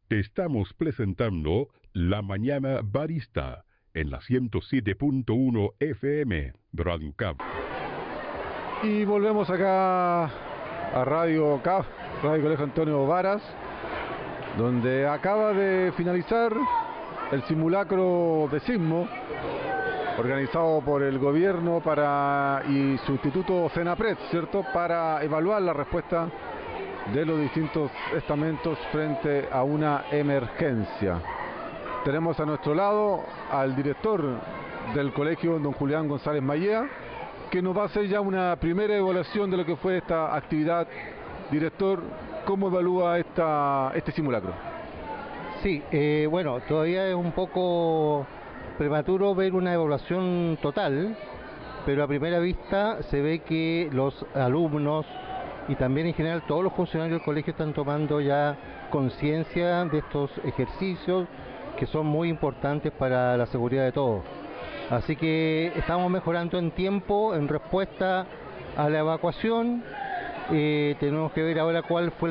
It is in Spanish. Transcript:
Te estamos presentando La Mañana Barista en la 107.1 FM Radio CAF. Y volvemos acá a Radio CAF, Radio Colegio Antonio Varas, donde acaba de finalizar el simulacro de sismo organizado por el gobierno y su instituto Senapred, ¿cierto?, para evaluar la respuesta de los distintos estamentos frente a una emergencia. Tenemos a nuestro lado al director del colegio, don Julián González Mallea, que nos va a hacer ya una primera evaluación de lo que fue esta actividad. Director, ¿cómo evalúa este simulacro? Sí, bueno, todavía es un poco prematuro ver una evaluación total, pero a primera vista se ve que los alumnos y también en general todos los funcionarios del colegio están tomando ya conciencia de estos ejercicios que son muy importantes para la seguridad de todos. Así que estamos mejorando en tiempo, en respuesta a la evacuación. Tenemos que ver ahora cuál fue